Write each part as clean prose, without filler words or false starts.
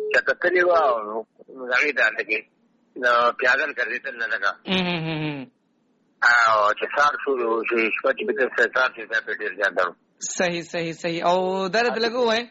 چتتلی و هغې ته هلته کې پیادل ګرځېدل نه لګه او چې سهار شو شپه چې بېرته سهار چې دا پې ډېر زیات درد. صحیح او درد لږ ووایه.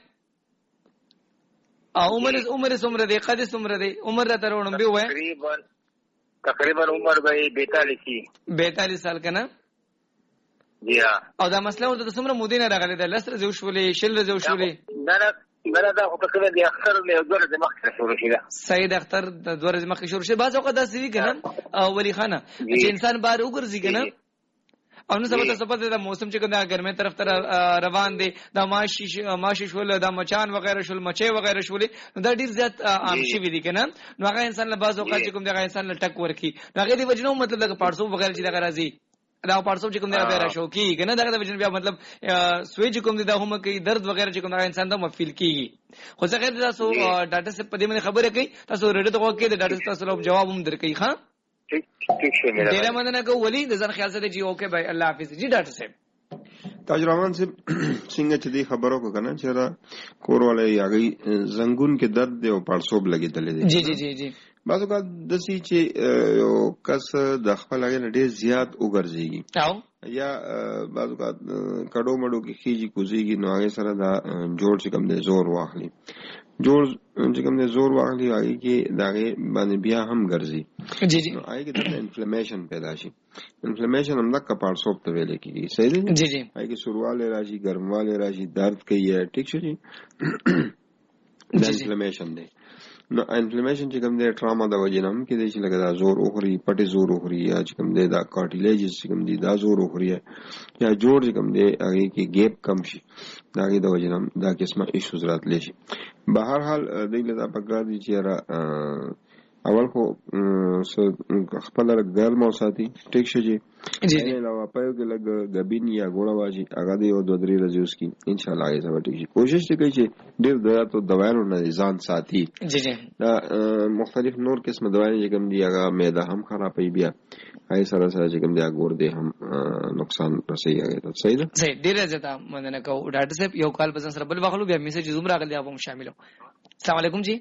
عمر څومره دی؟ قد څومره دی؟ عمر راته وړاندې ووایه. تقریبا عمر به یې 42 سال که نه؟ جی ها. او دا مسله ورته څومره مودې نه راغلې ده؟ 10 ورځې وشولې، 20 ورځې وشولې؟ نه دا خو تقریبا د اختر له 2 ورځې مخکې شروع شي ده. صحیح، د اختر د 2 ورځې مخکې شروع شي. بعض اوقات داسې وي که نه ولي خانه چې انسان بهر وګرځي که نه او نو سبا ته پته ده موسم چې کوم دا ګرمۍ طرف ته روان دی، دا ماشي شول، دا مچان وغیره شول، مچۍ وغیره شولې، نو دا ډېر زیات عام شوي دي که نه. نو هغه انسان له بعض اوقات چې کوم دی هغه انسان له ټک ورکړي، نو هغې د وجې نه مطلب دغه پاړسوب وغیره چې دغه راځي دا پاړسوب چې کوم دی بیا راشو کېږي که نه، دغه د وجې نه بیا مطلب سوی چې کوم دی دا هم کوي، درد وغیره چې کوم دی انسان ته مفیل کېږي. خو څه خیر تاسو ډاکټر صاحب په دې باندې خبره کوي، تاسو ریډیو ته غوږ کړئ، د ډاکټر صاحب تاسو له جواب هم درکوي. ښه ډېره مننه کوو ولي، د ځان خیال ساتئ. جی اوکے بھائی، الله حافظ. جی ډاکټر صاحب تاج رحمان صاحب څنګه چې دی خبرو کو کنه چې دا کور والے هغه زنګون کې درد دی او پړسوب لګیدلې دی. جی بعض اوقات دسی چې یو کس د خپل هغه ډېر زیات وګرځيږي یا بعض اوقات کډو مډو کې خيږي کوزيږي، نو هغه سره دا جوړ چې کوم دی زور واخلي، جوړ چې کوم دی زور واخلي هغه کې داغه باندې بیا هم ګرځي. جی هغه کې د انفلیمیشن پیدا شي. انفلیمیشن هم د کپړسوب ته ویل کېږي. صحیح دی. جی هغه کې سورواله راشي، ګرمواله راشي، درد کوي، ټیک شي. د انفلیمیشن دی. نو انفلیمیشن چې کوم دی ټراما د وجې نه هم کېدای شي، لکه دا زور اخري، پټې زور اخري، یا چې کوم دی دا کارټیلیجز چې کوم دی دا زور اخري، یا جوړ چې کوم دی هغې کې ګیپ کم شي، د هغې د وجې نه هم دا قسمه ایشوز راتلی شي. به هر حال دوی له دا پکار دي چې یاره اول خو خپل ګرم وساتي، ټیک شي. جی علاوه پایو کې لږ ګبین یا ګوړه واچي، هغه دی یو 2-3 ورځې وڅکي، انشاءالله هغې سبا ټیک شي. کوشش دې کوي چې ډېر دوایانو نه ځان ساتي. دا مختلف نور قسمه دوایانې چې کوم دي هغه معده هم خرابوي، بیا هغې سره چې کوم دی هغه ګردې هم نقصان رسوي هغې ته. صحیح ده. صحیح، ډېره زیاته مننه کوو ډاکټر صاحب. یو کال به ځان سره بل واخلو، بیا میسج زوم راغلی هغه هم شاملو. السلام علیکم. جی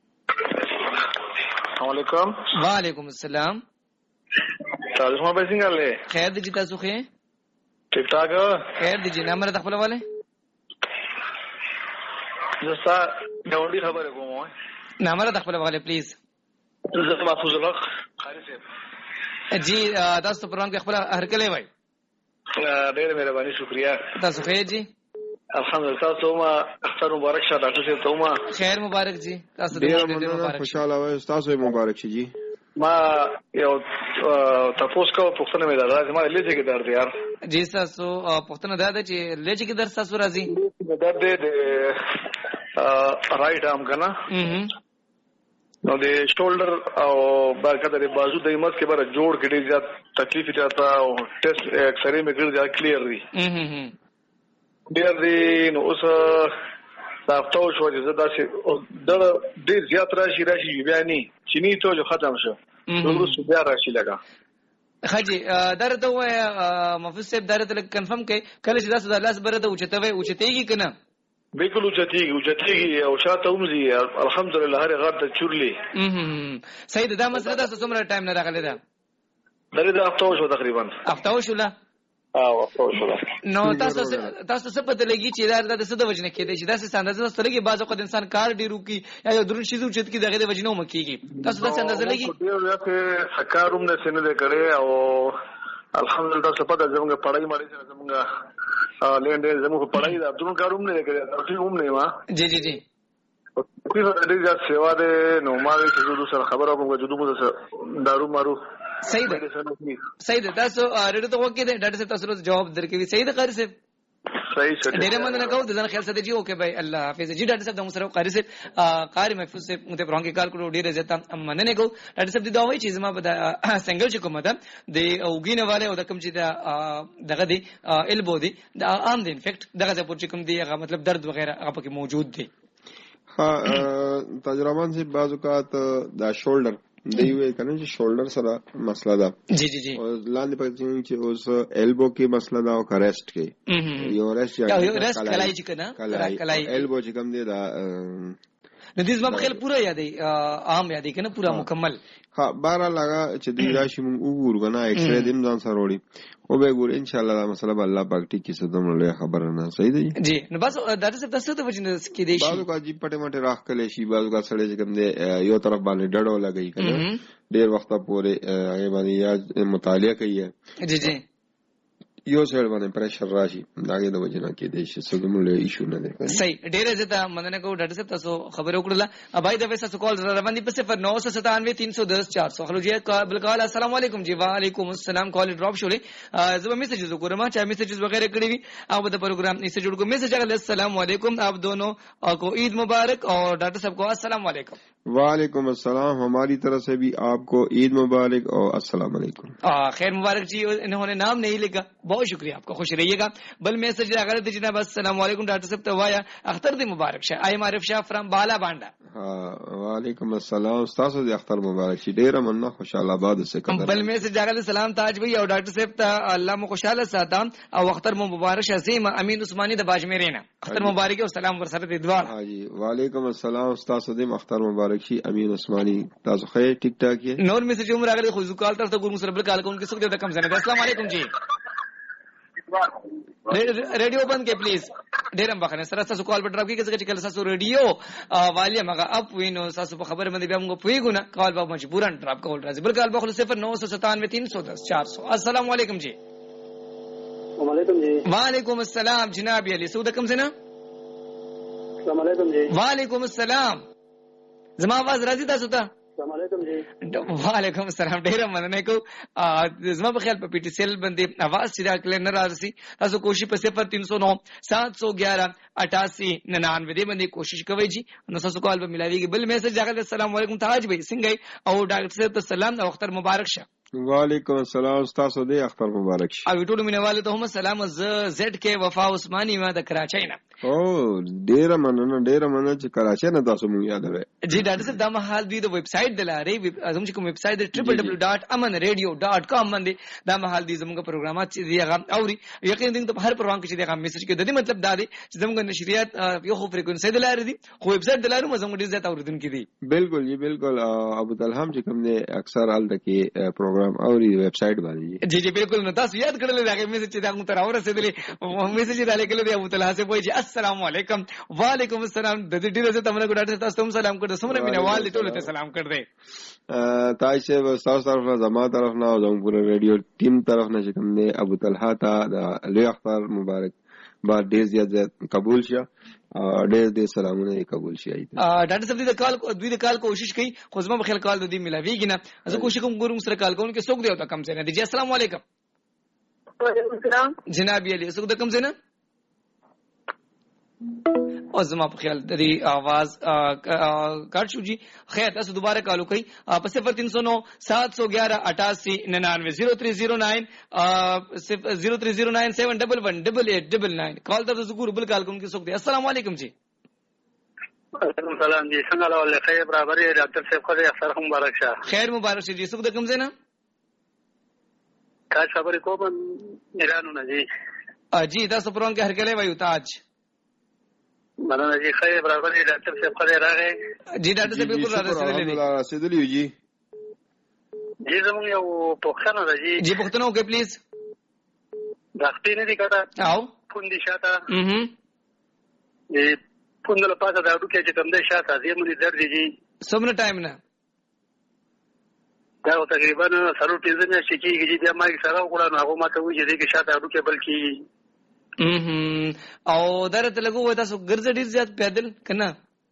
السلام علیکم. وعلیکم السلام. تاسو ما به څنګه لې؟ خیر دی جی، تاسو ښه؟ ټیک ټاک. خیر دی جی. نمبر خپل والے زستا نوړي خبره کوم. نمبر خپل والے پلیز. زه محفوظ الله خالص صاحب. جی تاسو پروګرام کې خپل هرکلی وای. ډېر مهرباني، شکریا. تاسو ښه جی؟ الحمدلله. تاسو ما اختر مبارک شه ډاکټر صاحب. ته ما خیر مبارک جی. تاسو ډېر مبارک. خوشاله وای. تاسو مبارک شي جی. ما یو تاسو کو پښتنه مې راځي، ما لږه کې درد یار. جی تاسو پښتنه ده چې لږه کې درد تاسو راځي؟ درد دې رائټ ارم کنه، نو د شولډر او برکت د بازو د ایمس کې بره جوړ کې ډېر زیات تکلیف راته، او ټیسټ اکسرې مې کړی دا کلیر دی. ډېر دی. نو اوس تاسو شو چې زدا چې ډېر زیات راشي بیا نه چینی ته جو ختم شو، نو بیا راشي لگا. خاجي درته وای محفوظ صاحب، درته کنفرم کړئ کله چې تاسو د لاس بره ته اوچتېږي کنه؟ بالکل اوچتېږي او شاته ومزي. الحمدلله هر غار ته چورلی. صحیح ده. دا مسله تاسو څومره ټایم نه راغلی ده؟ درې د هفته شو تقریبا. هفته وشوله. نو تاسو څه پته لګي چې دا د څه د وجې نه کېدای شي؟ داسې اندازه تاسو لګي بعض اوقات انسان کار ډېر وکړي یا یو درون شي اوچت کړي، دغه د وجې نه هم کېږي. تاسو داسې اندازه لګي؟ ډېر کار هم نه سینه کړي، او الحمدلله تاسو پته زموږ پړای مړی سره زموږ لینډ زموږ پړای د درون کار هم نه کړي، ټول هم نه ما. جی کوي ډېر زیات سیوا ده. نو ما وی چې سره خبره کوم چې دوی سره دارو مارو. صحیح ده. تاسو ریډیو ته وکړئ، ډاکټر صاحب تاسو جواب درکوي. صحیح ده قاری صاحب؟ صحیح. ډېر مننه کوو، د ځان خیال ساتئ. جی اوکے بھائی، الله حافظ. جی ډاکټر صاحب د مو سره قاری صاحب قاری محفوظ صاحب موږ ته پرون کې کار کړو، ډېر زیات مننه کوو. ډاکټر صاحب دا وایي چې زما په سنگل چې کومه ده د اوګینه والے او د کوم چې دغه دی البو دی د عام دی انفیکټ دغه ځای پورې کوم دی هغه مطلب درد وغیرہ هغه پکې موجود دی. ها تجربان سے بعض اوقات دا شولډر دی وی کنه چې شولډر سره مسله ده. جی او لاندې پکې چې اوس البو کې مسله ده او کریسټ کې یو ریسټ یا کلای چې کنه کلای البو چې کوم دی دا نو دې زما په خیال پوره یادې عام یادې کنه پورا مکمل. ها بارا لگا چې د راشي مونږ وګورو کنه ایکس رے دیم ځان سره وړي او به ګور ان شاء الله دا مسله به الله پاک ټیک کیسه دومره لوی خبره نه صحیح دی جی. نو بس دا څه تاسو ته وجنه کې دی شي بازو کا جی پټه مټه راخ کله شي بازو کا سړی چې کوم دی یو طرف باندې ډډو لګی کنه ډیر وخت پورې هغه باندې یا مطالعه کوي جی جی یو سړی باندې پریشر راشي داګه د وجنه کې دی چې څه دومره ایشو نه دی. صحیح ډیر زه مننه کوم ډاکټر صاحب تاسو خبر وکړه. ابای د ویسا کال روان دي په 0997 خلو جی بالکل السلام علیکم جی. وعلیکم السلام. کال ډراپ شولې زه میسجز وګورم چې میسجز وغیرہ کړی وي او د پروګرام سے جوړ کو میسج اگل السلام علیکم آپ دونوں کو عید مبارک اور ڈاکٹر صاحب کو السلام علیکم. وعلیکم السلام ہماری طرف سے بھی آپ کو عید مبارک اور السلام علیکم. خیر مبارک جی. انہوں نے نام نہیں لکھا, بہت شکریہ آپ کا, خوش رہیے گا. بل میسج اگر جناب السلام علیکم ڈاکٹر صاحب تو وایا اختر دی مبارک شاہ آئی معرف شاہ فرام بالا بانڈا. وعلیکم السلام استاد دی اختر مبارک شي ډیر مننه خوشاله آباد سے قدر. بل میسج اگر سلام تاج بھائی اور ڈاکٹر صاحب تا اللہ مو خوشاله ساته او اختر مبارک شاه زیم امین عثمانی د باجمیرینا اختر مبارک او سلام ورسره دی دعا. ها جی وعلیکم السلام استاد دی اختر مبارک شي امین عثمانی تاسو خیر ټیک ټاک یې. نور میسج عمر اگر خو زکال تر ته ګور مسربل کال کو ان کې څوک د کم زنه. السلام علیکم جی. ریڈیو بند کے پلیز ډیرم بخنه سره تاسو کال په ډراپ کې چې کله تاسو ریډیو والیم هغه اپ وینو تاسو په خبره باندې بیا موږ پویګو نه کال به مجبورن ډراپ کول راځي. بل کال بخلو 0997 السلام علیکم جی. وعلیکم جی. وعلیکم السلام جناب علی سود کم سے نا. السلام علیکم جی. وعلیکم السلام. زما आवाज راځي تاسو ته؟ السلام علیکم جی. وعلیکم السلام. ډیر مننه کو. زما په خیال په پی ټی سی ایل باندې आवाज سیده کلیر نه راځي. تاسو کوشش په 0309 711 88 99 دې باندې کوشش کوئ جی. نو تاسو کال به ملاویږي. بل میسج راغلی السلام علیکم تاج بھائی څنګه او ډاکټر صاحب ته سلام او اختر مبارک شه. وعلیکم السلام استاد دې اختر مبارک شي. او ټول مینوالو ته هم سلام. زد کې وفا عثماني ما د کراچۍ نه. او ډیر مننه چې کراچۍ نه تاسو مونږ یادوي جی. ډاکټر صاحب دا مهال دوی د ویب سټ د لارې اعظم چې کوم ویب سټ د www.amanradio.com باندې دا مهال دي زموږ پروګرامات چې دی هغه اوري. یقینا دې په هر پروګرام کې چې دا میسج کې د دې مطلب دا دی چې زموږ نشریات یو خو فریکوئنسي د لارې دي خو ویب سټ د لارې زموږ ډیر زیات اوریدونکو دي. بالکل جی بالکل. ابو طلحه چې کوم نه اکثر ال دکې پروګرام اوري ویب سټ باندې. جی جی بالکل. نو تاسو یاد کړل دا میسج چې دا موږ تر اورسېدلې میسج دا لیکل دی ابو طلحه سے وایي السلام علیکم. وعلیکم السلام. د دې ډیره ته موږ ډاکټر تاسو ته سلام کړو. سمره مینوال دي ټول ته سلام کړ دې. تاسو تاسو طرف نه زما طرف نه او زموږ پوره ریډیو ټیم طرف نه چې کوم دی ابو طلحه ته د لوی اختر مبارک با ډیر زیات قبول شه. ډیر سلامونه قبول شي. ډاکټر صاحب دوی د کال کوشش کوي خو زما په خیال کال د دې ملاویږي نه. زه کوشش کوم ګورم سره کال کوم کې څوک دی او کم څه نه دی. جی السلام علیکم. وعلیکم السلام جناب علی څوک د کم څه نه. او زما په خیال د دې आवाज کټ شو جی. خیر تاسو دوباره کالو کوي په 0309 711 88 99 0309 0309 7118889 کال ته زګور بل کال کوم کې څوک دی. السلام علیکم جی. وعلیکم السلام جی. څنګه له خیر برابر یې ډاکټر صاحب خو دې اختر مبارک شه. خیر مبارک شه جی. څوک د کوم ځای نه تاج خبرې کوم ایرانونه جی. جی تاسو پرون کې هر کله وایو تاج مننه جی. خیر برابر یې ډاکټر صاحب خو دې راغی جی. ډاکټر صاحب بالکل رسیدلی جی. جی زموږ یو پوښتنه ده جی. جی پوښتنه وکړئ پلیز. ډاکټر نه دی کړه او پوندې شاته دې پوندله پاسه دا ډوکې چې کوم دې شاته دې مونږ درد دي جی. څومره ټایم نه دا تقریبا سره ټیزنه شي کېږي چې بیا ما سره وکړه نو هغه ماته وایي چې دې شاته ډوکې بلکې او درته لګو وای تاسو ګرځې ډیر زیات پیدل کنه.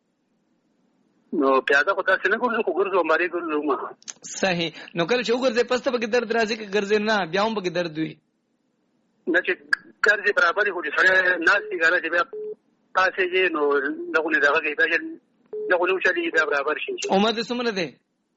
نو پیاده خو تاسو نه کوم خو ګرځو ماري ګرځو ما. صحیح. نو کله چې وګرځې پسته به درد راځي کې ګرځې نه بیا هم به درد وي نه چې ګرځي برابر هو چې سره ناسي غره چې بیا تاسو یې نو دغه نه دغه کې بیا دغه نو چې بیا برابر شي. عمر دې څومره ده؟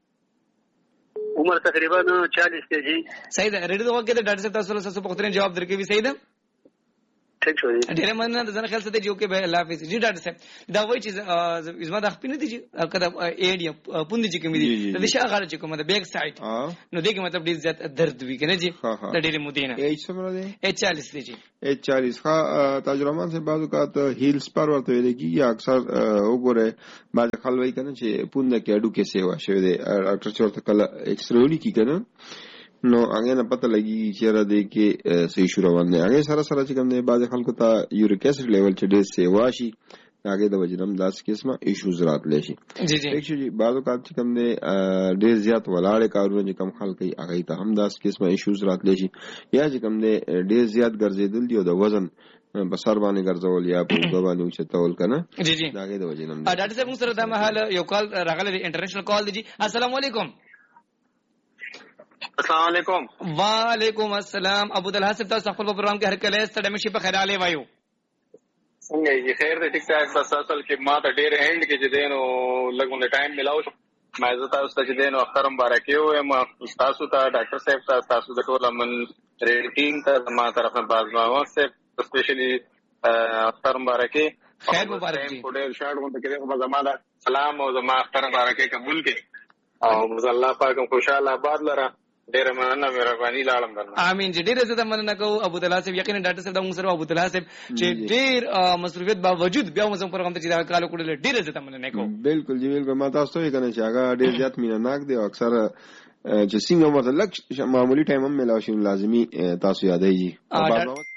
عمر تقریبا 40 دی جی. صحیح ده. ریډیو وګورئ ډاکټر صاحب تاسو له څه پوښتنې جواب درکوي. صحیح ده. ټیک شو ډېر مننه د ځان خیال ساتي جو کې به الله حافظ جی ډاکټر صاحب دا وایي چې زما د خپل نه دي کدا اډ یا پوند چې کوم دي د شا غاړه چې کوم د بیک سایډ نو دغه مطلب ډیر زیات درد وی کنه جی د ډېر مودینه ایج څومره دی 40 دی جی 40 ها تجربه سے بعض اوقات هیلز پر ورته ویل کیږي اکثر وګوره بعض خلک کنه چې پوند کې اډو کې سیوا شوی دی ډاکټر چورته کله ایکسرولي کی کنه نو هغه نه پته لګي چې را دي کې صحیح شروع باندې هغه سره سره چې کوم دی بعض خلکو ته یوریک اسید لیول چې ډېر سیوا شي هغه د وجنم داس قسمه ایشوز راتلی شي جی جی ایکچولی بعض اوقات چې کوم دی ډېر زیات ولاړ کارونه چې کم خلک کوي هغه ته هم داس قسمه ایشوز راتلی شي یا چې کوم دی ډېر زیات ګرځیدل دی او د وزن بسر باندې ګرځول یا په دوه باندې اوچتول کنه جی جی دا هغه د وجنم ډاکټر صاحب موږ سره د محل یو کال راغلی انټرنیشنل کال دی جی السلام علیکم السلام علیکم وعلیکم السلام ابو دلها صاحب تاسو خپل پروګرام کې هر کله ستړي مشي په خیراله وایو څنګه یې خیر دې ټیک ټاک بس اصل کې ما ته ډېر هند کې چې دینو لګونه ټایم ملاو شو ما زه تاسو ته چې دینو اختر مبارک یو ما تاسو ته ډاکټر صاحب تاسو د ټول من ریټین ته ما طرف نه باز ما واسه سپیشلی اختر مبارک خیر مبارک جی ډېر شاړ غونډه کې په زماده سلام او زما اختر مبارک قبول کې او الله پاک خوشاله آباد لره ډېر مننه مهرباني لاړم درنه امين جی ډېر زړه مننه کوم ابو دلها صاحب یقینا ډاکټر صاحب د موږ سره ابو دلها صاحب چې ډېر مصروفیت باوجود بیا موږ پروګرام ته چې دا کال کړل ډېر زړه مننه کوم بالکل جی بالکل ما تاسو ته کنه چې هغه ډېر زیات مینناک دی او اکثر چې څنګه ورته لک معمولی ټایم هم ملاوي لازمي تاسو یادای جی